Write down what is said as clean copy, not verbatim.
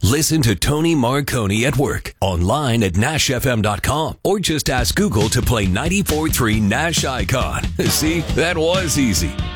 Listen to Tony Marconi at work, online at NashFM.com, or just ask Google to play 94.3 Nash Icon. See, that was easy.